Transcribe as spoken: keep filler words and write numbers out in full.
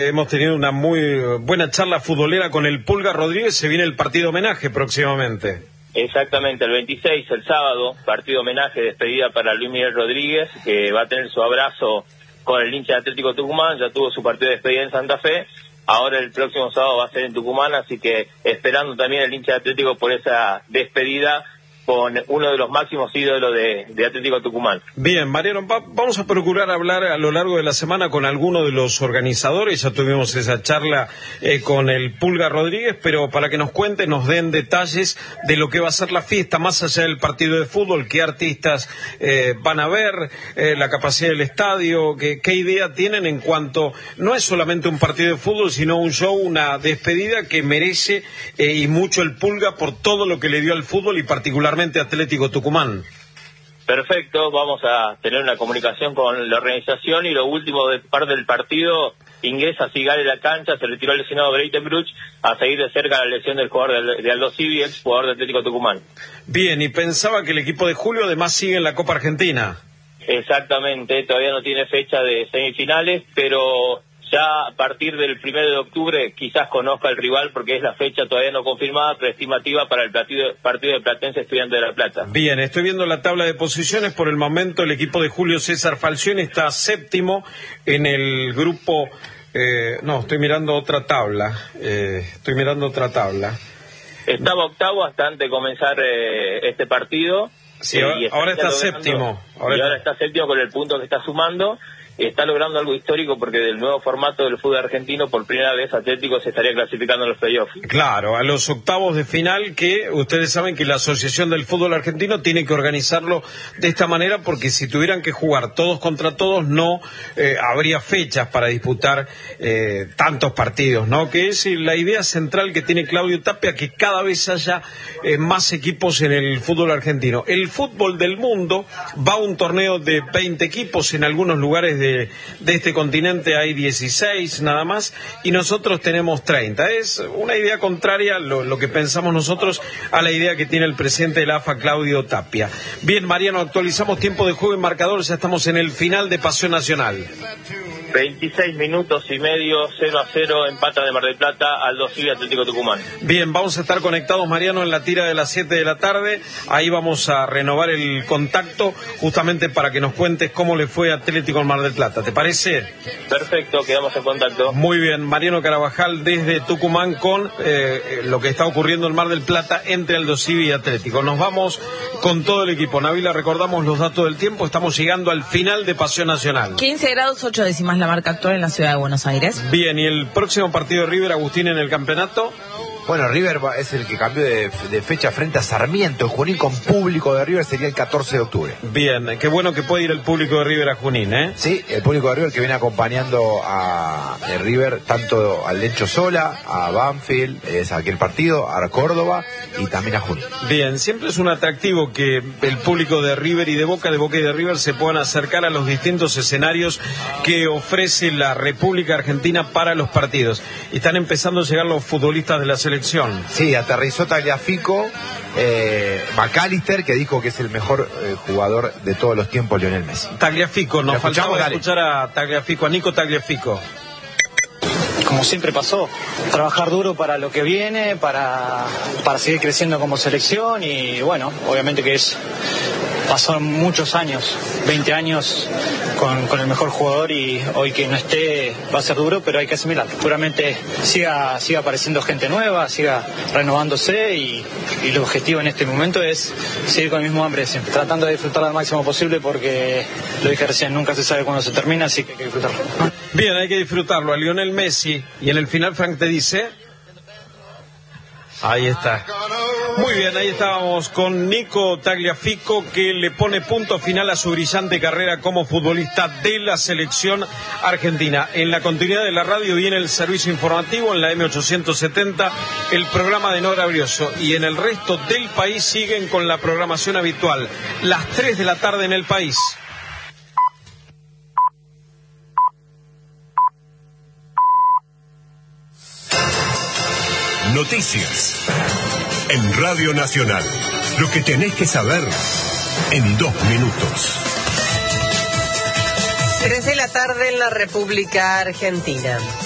Hemos tenido una muy buena charla futbolera con el Pulga Rodríguez. Se viene el partido homenaje próximamente. Exactamente, el veintiséis, el sábado, partido homenaje, despedida para Luis Miguel Rodríguez, que va a tener su abrazo con el hincha de Atlético Tucumán. Ya tuvo su partido de despedida en Santa Fe. Ahora el próximo sábado va a ser en Tucumán, así que esperando también el hincha de Atlético por esa despedida con uno de los máximos ídolos de, de Atlético Tucumán. Bien, Mariano, va, vamos a procurar hablar a lo largo de la semana con alguno de los organizadores. Ya tuvimos esa charla eh, con el Pulga Rodríguez, pero para que nos cuente, nos den detalles de lo que va a ser la fiesta, más allá del partido de fútbol, qué artistas eh, van a ver, eh, la capacidad del estadio, qué, qué idea tienen en cuanto, no es solamente un partido de fútbol, sino un show, una despedida que merece eh, y mucho el Pulga por todo lo que le dio al fútbol y particularmente Atlético Tucumán. Perfecto, vamos a tener una comunicación con la organización y lo último de parte del partido, ingresa Sigal en la cancha, se retiró el lesionado Breitenbruch a seguir de cerca la lesión del jugador de, de Aldo Civi, ex jugador de Atlético Tucumán. Bien, y pensaba que el equipo de Julio además sigue en la Copa Argentina. Exactamente, todavía no tiene fecha de semifinales, pero ya a partir del primero de octubre quizás conozca el rival porque es la fecha todavía no confirmada, pero estimativa para el partido, partido de Platense Estudiante de La Plata. Bien, estoy viendo la tabla de posiciones. Por el momento el equipo de Julio César Falcioni está séptimo en el grupo... Eh, no, estoy mirando otra tabla. Eh, estoy mirando otra tabla. Estaba octavo hasta antes de comenzar eh, este partido. Sí, eh, ahora, está, ahora está séptimo. Ahora y ahora está... está séptimo con el punto que está sumando. Está logrando algo histórico porque del nuevo formato del fútbol argentino, por primera vez Atlético se estaría clasificando en los playoffs. Claro, a los octavos de final, que ustedes saben que la Asociación del Fútbol Argentino tiene que organizarlo de esta manera, porque si tuvieran que jugar todos contra todos no eh, habría fechas para disputar eh, tantos partidos, ¿no? Que es la idea central que tiene Claudio Tapia, que cada vez haya eh, más equipos en el fútbol argentino. El fútbol del mundo va a un torneo de veinte equipos, en algunos lugares de De, de este continente hay dieciséis nada más y nosotros tenemos treinta. Es una idea contraria, lo, lo que pensamos nosotros, a la idea que tiene el presidente de la A F A, Claudio Tapia. Bien, Mariano, actualizamos tiempo de juego y marcador, ya estamos en el final de Pasión Nacional. veintiséis minutos y medio, cero a cero, empata de Mar del Plata, Aldo Civi, Atlético Tucumán. Bien, vamos a estar conectados, Mariano, en la tira de las siete de la tarde. Ahí vamos a renovar el contacto justamente para que nos cuentes cómo le fue a Atlético en Mar del Plata. ¿Te parece? Perfecto, quedamos en contacto. Muy bien, Mariano Carabajal desde Tucumán con eh, lo que está ocurriendo en Mar del Plata entre Aldo Civi y Atlético. Nos vamos con todo el equipo. Nabila, recordamos los datos del tiempo. Estamos llegando al final de Pasión Nacional. quince grados, ocho décimas la marca actual en la ciudad de Buenos Aires. Bien, ¿y el próximo partido de River, Agustín, en el campeonato? Bueno, River es el que cambió de, de fecha frente a Sarmiento. Junín con público de River sería el catorce de octubre. Bien, qué bueno que puede ir el público de River a Junín, ¿eh? Sí, el público de River que viene acompañando a River tanto al Lencho Sola, a Banfield, es aquel partido, a Córdoba y también a Junín. Bien, siempre es un atractivo que el público de River y de Boca, de Boca y de River se puedan acercar a los distintos escenarios que ofrece la República Argentina para los partidos. Y están empezando a llegar los futbolistas de la selección. Sí, aterrizó Tagliafico, eh, McAllister, que dijo que es el mejor eh, jugador de todos los tiempos, Lionel Messi. Tagliafico, nos faltaba escuchar a Tagliafico, a Nico Tagliafico. Como siempre pasó, trabajar duro para lo que viene, para, para seguir creciendo como selección y bueno, obviamente que es... Pasaron muchos años, veinte años con, con el mejor jugador y hoy que no esté va a ser duro, pero hay que asimilar. Seguramente siga, siga apareciendo gente nueva, siga renovándose y, y el objetivo en este momento es seguir con el mismo hambre de siempre. Tratando de disfrutar al máximo posible porque, lo dije recién, nunca se sabe cuándo se termina, así que hay que disfrutarlo. Bien, hay que disfrutarlo. A Lionel Messi, y en el final Frank te dice... Ahí está. Muy bien, ahí estábamos con Nico Tagliafico, que le pone punto final a su brillante carrera como futbolista de la selección argentina. En la continuidad de la radio viene el servicio informativo en la eme ochocientos setenta, el programa de Nora Brioso, y en el resto del país siguen con la programación habitual, las tres de la tarde en el país. Noticias en Radio Nacional. Lo que tenés que saber en dos minutos. Tres de la tarde en la República Argentina.